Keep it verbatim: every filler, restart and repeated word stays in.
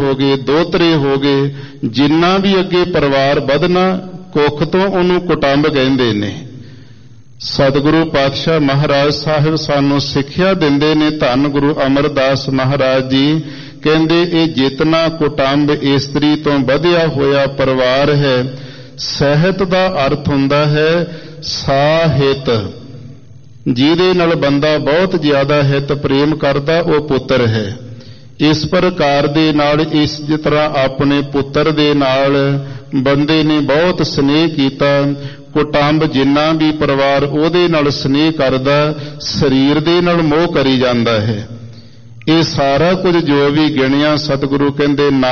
ਹੋ ਗਏ, ਦੋਤਰੇ ਹੋ ਗਏ, ਜਿੰਨਾ ਵੀ ਅੱਗੇ ਪਰਿਵਾਰ ਵਧਣਾ, ਕੁੱਖ ਤੋਂ ਉਹਨੂੰ ਕੁਟੰਬ ਕਹਿੰਦੇ ਨੇ। ਸਤਿਗੁਰੂ ਪਾਤਸ਼ਾਹ ਮਹਾਰਾਜ ਸਾਹਿਬ ਸਾਨੂੰ ਸਿੱਖਿਆ ਦਿੰਦੇ ਨੇ, ਧੰਨ ਗੁਰੂ ਅਮਰਦਾਸ ਮਹਾਰਾਜ ਜੀ ਕਹਿੰਦੇ, ਇਹ ਜਿਤਨਾ ਕੁਟੰਬ ਇਸਤਰੀ ਤੋਂ ਵਧਿਆ ਹੋਇਆ ਪਰਿਵਾਰ ਹੈ, ਸਹਿਤ ਦਾ ਅਰਥ ਹੁੰਦਾ ਹੈ ਸਾਹਿਤ, ਜਿਹਦੇ ਨਾਲ ਬੰਦਾ ਬਹੁਤ ਜ਼ਿਆਦਾ ਹਿਤ ਪ੍ਰੇਮ ਕਰਦਾ, ਉਹ ਪੁੱਤਰ ਹੈ। ਇਸ ਪ੍ਰਕਾਰ ਦੇ ਨਾਲ, ਇਸ ਜਿਸ ਤਰ੍ਹਾਂ ਆਪਣੇ ਪੁੱਤਰ ਦੇ ਨਾਲ ਬੰਦੇ ਨੇ ਬਹੁਤ ਸਨੇਹ ਕੀਤਾ, ਕੁਟੰਬ ਜਿੰਨਾ ਵੀ ਪਰਿਵਾਰ ਉਹਦੇ ਨਾਲ ਸਨੇਹ ਕਰਦਾ, ਸਰੀਰ ਦੇ ਨਾਲ ਮੋਹ ਕਰੀ ਜਾਂਦਾ ਹੈ। ਇਹ ਸਾਰਾ ਕੁਝ ਜੋ ਵੀ ਗਿਣਿਆ, ਸਤਿਗੁਰੂ ਕਹਿੰਦੇ ਨਾ